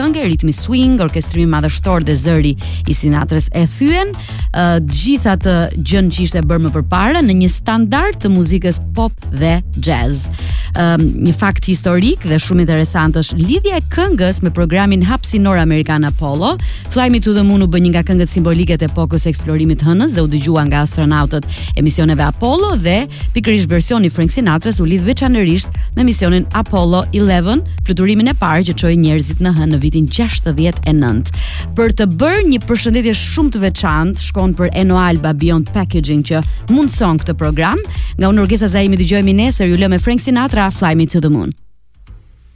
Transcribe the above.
këngë, ritmi swing, orkestrimi madhështor dhe zëri i Sinatrës e thyen gjitha të gjën që ishte bërë më përpara në një standard të muzikës pop dhe jazz. Një fakt historik dhe shumë interesant është lidhja e këngës me programin hapësinor amerikan Apollo. Fly Me to the Moon u bë një nga këngët simbolike të epokës së eksplorimit hënës dhe u dëgjua nga astronautët e misioneve Apollo dhe pikërisht versioni Frank Sinatras u lidh veçanërisht me misionin Apollo 11, fluturimin e parë që çoi njerëzit në hënë në vitin 69. Për të bërë një përshëndetje shumë të veçantë, shkon për Eno Alba Beyond Packaging që mundson këtë program. Nga unë Orgesa Zaimi dëgjojmë nesër, ju lë me Frank Sinatra, Fly Me to the Moon.